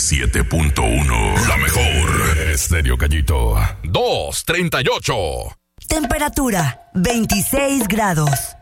97.1. La mejor. Estéreo Gallito. 238. Temperatura 26 grados.